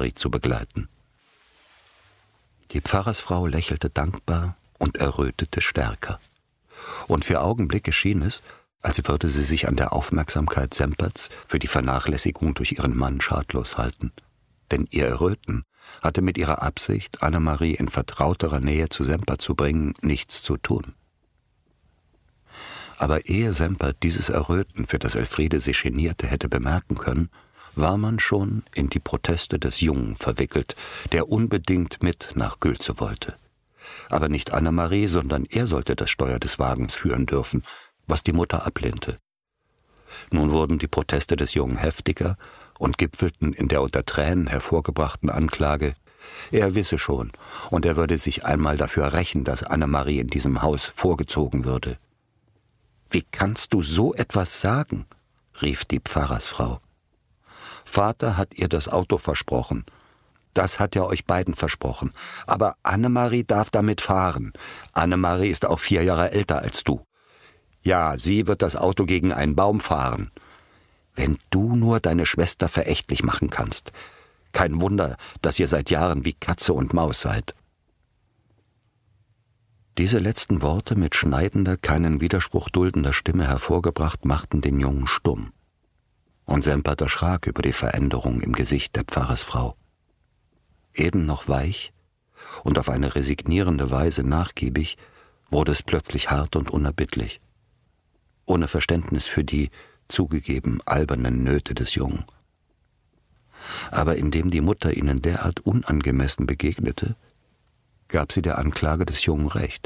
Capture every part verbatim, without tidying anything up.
Annemarie zu begleiten. Die Pfarrersfrau lächelte dankbar und errötete stärker. Und für Augenblicke schien es, als würde sie sich an der Aufmerksamkeit Semperts für die Vernachlässigung durch ihren Mann schadlos halten. Denn ihr Erröten hatte mit ihrer Absicht, Annemarie in vertrauterer Nähe zu Sempert zu bringen, nichts zu tun. Aber ehe Sempert dieses Erröten, für das Elfriede sich genierte, hätte bemerken können, war man schon in die Proteste des Jungen verwickelt, der unbedingt mit nach Gülze wollte. Aber nicht Annemarie, sondern er sollte das Steuer des Wagens führen dürfen, was die Mutter ablehnte. Nun wurden die Proteste des Jungen heftiger und gipfelten in der unter Tränen hervorgebrachten Anklage, er wisse schon, und er würde sich einmal dafür rächen, dass Annemarie in diesem Haus vorgezogen würde. »Wie kannst du so etwas sagen?« rief die Pfarrersfrau. »Vater hat ihr das Auto versprochen. Das hat er euch beiden versprochen. Aber Annemarie darf damit fahren. Annemarie ist auch vier Jahre älter als du. Ja, sie wird das Auto gegen einen Baum fahren. Wenn du nur deine Schwester verächtlich machen kannst. Kein Wunder, dass ihr seit Jahren wie Katze und Maus seid.« Diese letzten Worte mit schneidender, keinen Widerspruch duldender Stimme hervorgebracht, machten den Jungen stumm. Und Sempert erschrak über die Veränderung im Gesicht der Pfarrersfrau. Eben noch weich und auf eine resignierende Weise nachgiebig, wurde es plötzlich hart und unerbittlich, ohne Verständnis für die, zugegeben, albernen Nöte des Jungen. Aber indem die Mutter ihnen derart unangemessen begegnete, gab sie der Anklage des Jungen recht.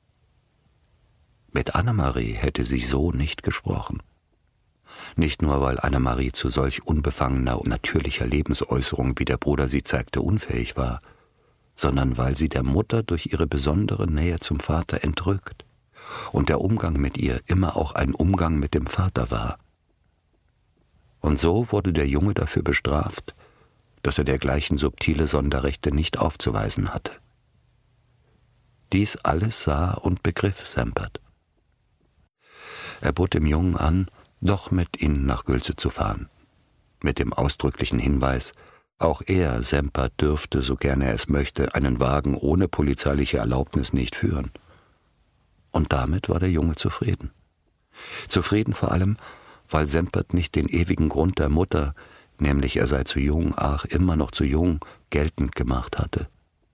Mit Annemarie hätte sie so nicht gesprochen. Nicht nur, weil Annemarie zu solch unbefangener und natürlicher Lebensäußerung, wie der Bruder sie zeigte, unfähig war, sondern weil sie der Mutter durch ihre besondere Nähe zum Vater entrückt und der Umgang mit ihr immer auch ein Umgang mit dem Vater war. Und so wurde der Junge dafür bestraft, dass er dergleichen subtile Sonderrechte nicht aufzuweisen hatte. Dies alles sah und begriff Sempert. Er bot dem Jungen an, doch mit ihnen nach Gülze zu fahren, mit dem ausdrücklichen Hinweis, auch er, Sempert, dürfte, so gerne er es möchte, einen Wagen ohne polizeiliche Erlaubnis nicht führen. Und damit war der Junge zufrieden. Zufrieden vor allem, weil Sempert nicht den ewigen Grund der Mutter, nämlich er sei zu jung, ach, immer noch zu jung, geltend gemacht hatte.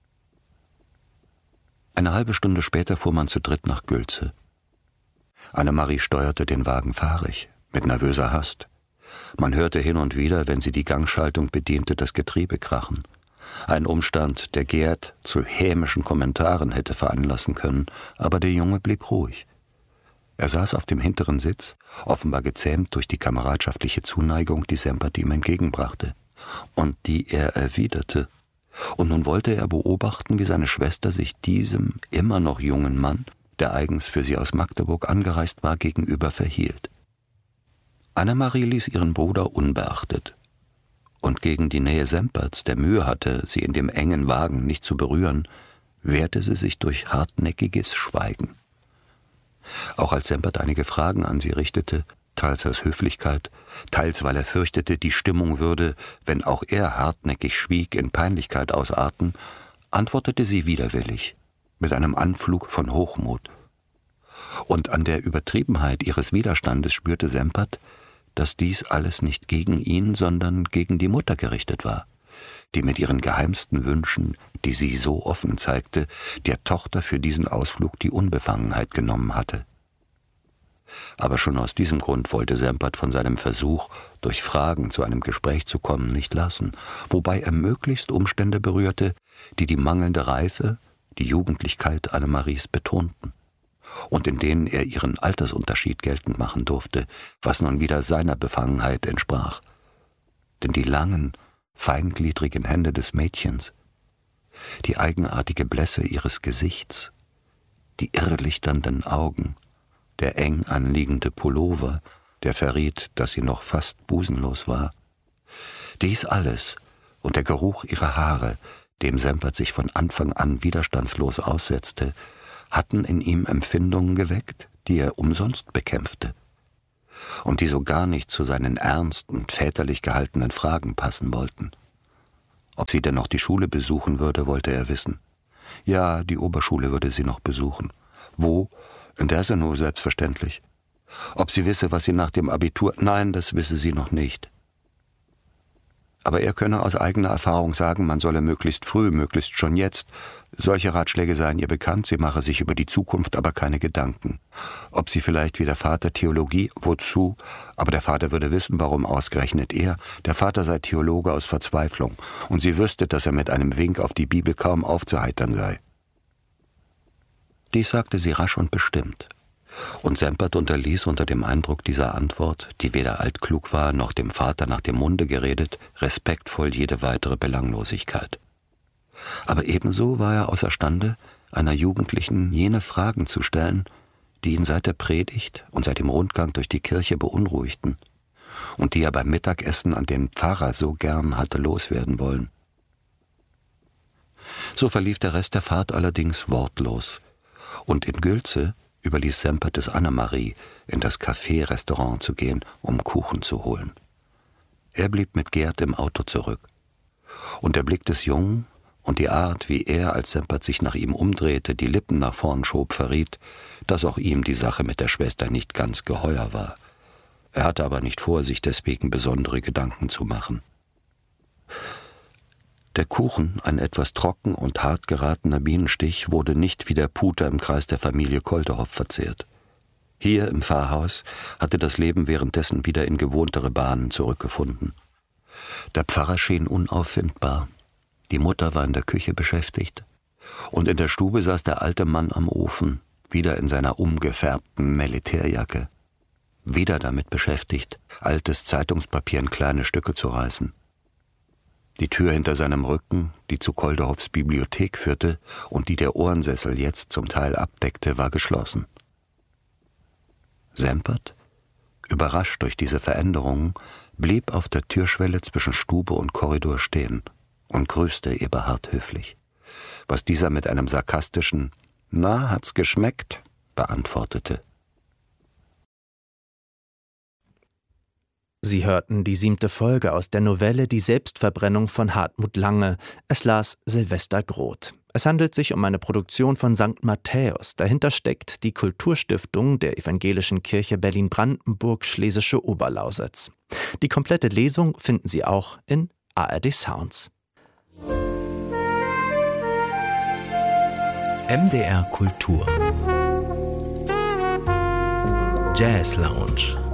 Eine halbe Stunde später fuhr man zu dritt nach Gülze. Annemarie steuerte den Wagen fahrig, mit nervöser Hast. Man hörte hin und wieder, wenn sie die Gangschaltung bediente, das Getriebe krachen. Ein Umstand, der Gerd zu hämischen Kommentaren hätte veranlassen können, aber der Junge blieb ruhig. Er saß auf dem hinteren Sitz, offenbar gezähmt durch die kameradschaftliche Zuneigung, die Sempert ihm entgegenbrachte, und die er erwiderte. Und nun wollte er beobachten, wie seine Schwester sich diesem immer noch jungen Mann, der eigens für sie aus Magdeburg angereist war, gegenüber verhielt. Annemarie ließ ihren Bruder unbeachtet. Und gegen die Nähe Semperts, der Mühe hatte, sie in dem engen Wagen nicht zu berühren, wehrte sie sich durch hartnäckiges Schweigen. Auch als Sempert einige Fragen an sie richtete, teils aus Höflichkeit, teils weil er fürchtete, die Stimmung würde, wenn auch er hartnäckig schwieg, in Peinlichkeit ausarten, antwortete sie widerwillig, mit einem Anflug von Hochmut. Und an der Übertriebenheit ihres Widerstandes spürte Sempert, dass dies alles nicht gegen ihn, sondern gegen die Mutter gerichtet war, die mit ihren geheimsten Wünschen, die sie so offen zeigte, der Tochter für diesen Ausflug die Unbefangenheit genommen hatte. Aber schon aus diesem Grund wollte Sempert von seinem Versuch, durch Fragen zu einem Gespräch zu kommen, nicht lassen, wobei er möglichst Umstände berührte, die die mangelnde Reife, die Jugendlichkeit Annemaries betonten und in denen er ihren Altersunterschied geltend machen durfte, was nun wieder seiner Befangenheit entsprach. Denn die langen, feingliedrigen Hände des Mädchens, die eigenartige Blässe ihres Gesichts, die irrlichternden Augen, der eng anliegende Pullover, der verriet, dass sie noch fast busenlos war. Dies alles und der Geruch ihrer Haare, dem Sempert sich von Anfang an widerstandslos aussetzte, hatten in ihm Empfindungen geweckt, die er umsonst bekämpfte und die so gar nicht zu seinen ernst und väterlich gehaltenen Fragen passen wollten. Ob sie denn noch die Schule besuchen würde, wollte er wissen. Ja, die Oberschule würde sie noch besuchen. Wo? In Dessenow selbstverständlich. Ob sie wisse, was sie nach dem Abitur... Nein, das wisse sie noch nicht. Aber er könne aus eigener Erfahrung sagen, man solle möglichst früh, möglichst schon jetzt. Solche Ratschläge seien ihr bekannt, sie mache sich über die Zukunft aber keine Gedanken. Ob sie vielleicht wie der Vater Theologie, wozu? Aber der Vater würde wissen, warum ausgerechnet er. Der Vater sei Theologe aus Verzweiflung, und sie wüsste, dass er mit einem Wink auf die Bibel kaum aufzuheitern sei. Dies sagte sie rasch und bestimmt. Und Sempert unterließ unter dem Eindruck dieser Antwort, die weder altklug war, noch dem Vater nach dem Munde geredet, respektvoll jede weitere Belanglosigkeit. Aber ebenso war er außerstande, einer Jugendlichen jene Fragen zu stellen, die ihn seit der Predigt und seit dem Rundgang durch die Kirche beunruhigten und die er beim Mittagessen an den Pfarrer so gern hatte loswerden wollen. So verlief der Rest der Fahrt allerdings wortlos, und in Gülze überließ Sempert es Annemarie, in das Café-Restaurant zu gehen, um Kuchen zu holen. Er blieb mit Gerd im Auto zurück. Und der Blick des Jungen und die Art, wie er, als Sempert sich nach ihm umdrehte, die Lippen nach vorn schob, verriet, dass auch ihm die Sache mit der Schwester nicht ganz geheuer war. Er hatte aber nicht vor, sich deswegen besondere Gedanken zu machen. Der Kuchen, ein etwas trocken und hart geratener Bienenstich, wurde nicht wie der Puter im Kreis der Familie Kolterhoff verzehrt. Hier im Pfarrhaus hatte das Leben währenddessen wieder in gewohntere Bahnen zurückgefunden. Der Pfarrer schien unauffindbar, die Mutter war in der Küche beschäftigt, und in der Stube saß der alte Mann am Ofen, wieder in seiner umgefärbten Militärjacke, wieder damit beschäftigt, altes Zeitungspapier in kleine Stücke zu reißen. Die Tür hinter seinem Rücken, die zu Kolterhoffs Bibliothek führte und die der Ohrensessel jetzt zum Teil abdeckte, war geschlossen. Sempert, überrascht durch diese Veränderungen, blieb auf der Türschwelle zwischen Stube und Korridor stehen und grüßte Eberhard höflich, was dieser mit einem sarkastischen »Na, hat's geschmeckt?« beantwortete. Sie hörten die siebte Folge aus der Novelle Die Selbstverbrennung von Hartmut Lange. Es las Silvester Groth. Es handelt sich um eine Produktion von Sankt Matthäus. Dahinter steckt die Kulturstiftung der Evangelischen Kirche Berlin-Brandenburg Schlesische Oberlausitz. Die komplette Lesung finden Sie auch in A R D Sounds. M D R Kultur Jazz Lounge.